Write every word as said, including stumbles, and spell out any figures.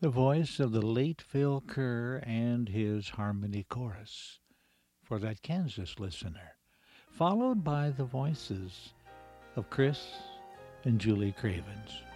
The voice of the late Phil Kerr and his harmony chorus for that Kansas listener, followed by the voices of Chris and Julie Cravens.